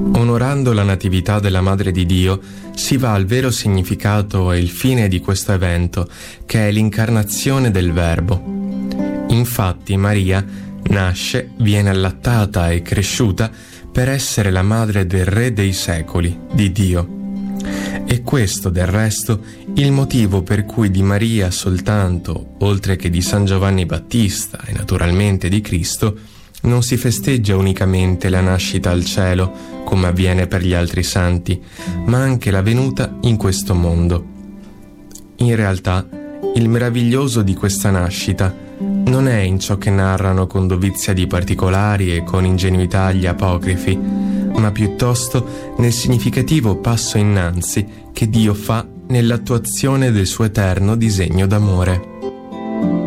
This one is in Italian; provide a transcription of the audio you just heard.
Onorando la natività della Madre di Dio, si va al vero significato e il fine di questo evento, che è l'incarnazione del Verbo. Infatti Maria nasce, viene allattata e cresciuta per essere la madre del Re dei secoli, di Dio. E questo, del resto, il motivo per cui di Maria soltanto, oltre che di San Giovanni Battista e naturalmente di Cristo, non si festeggia unicamente la nascita al cielo, come avviene per gli altri santi, ma anche la venuta in questo mondo. In realtà, il meraviglioso di questa nascita non è in ciò che narrano con dovizia di particolari e con ingenuità gli apocrifi, ma piuttosto nel significativo passo innanzi che Dio fa nell'attuazione del suo eterno disegno d'amore.